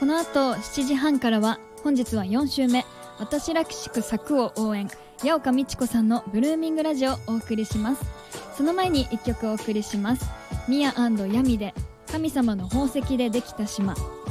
この後7時半からは本日は4週目、私らしく咲くを応援、八岡美智子さんのブルーミングラジオをお送りします。その前に1曲お送りします。ミヤ&ヤミで神様の宝石でできた島。